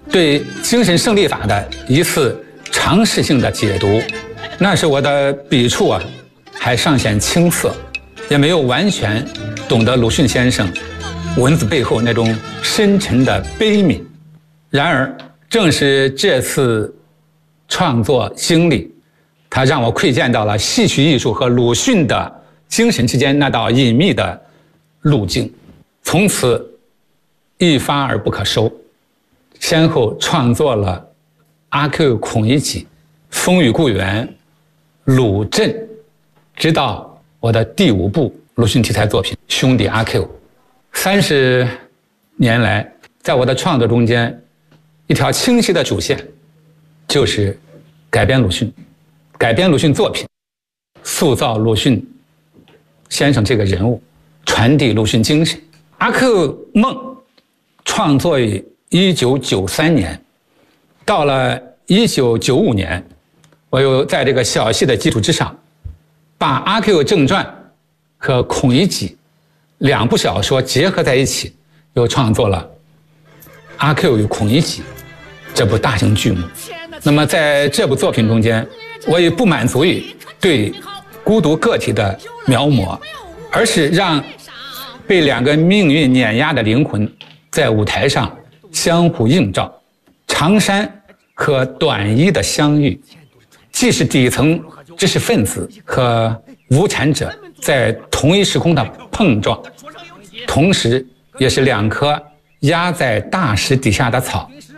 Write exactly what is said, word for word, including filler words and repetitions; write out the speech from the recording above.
对精神胜利法的一次尝试性的解读。那时我的笔触啊，还尚显青涩，也没有完全懂得鲁迅先生文字背后那种深沉的悲悯。然而，正是这次创作经历，它让我窥见到了戏曲艺术和鲁迅的精神之间那道隐秘的路径，从此一发而不可收。先后创作了《阿 Q 孔乙己》《风雨故园》《鲁镇》，直到我的第五部鲁迅题材作品《兄弟阿 Q》。三十年来，在我的创作中间，一条清晰的主线，就是改编鲁迅，改编鲁迅作品，塑造鲁迅先生这个人物，传递鲁迅精神。阿 Q 梦创作于一九九三年，到了一九九五年，我又在这个小戏的基础之上，把《阿 Q 正传》和《孔乙己》两部小说结合在一起，又创作了《阿 Q 与孔乙己》这部大型剧目。那么在这部作品中间，我也不满足于对孤独个体的描摹，而是让被两个命运碾压的灵魂在舞台上相互映照，长衫和短衣的相遇，既是底层知识分子和无产者在同一时空的碰撞，同时也是两棵压在大石底下的草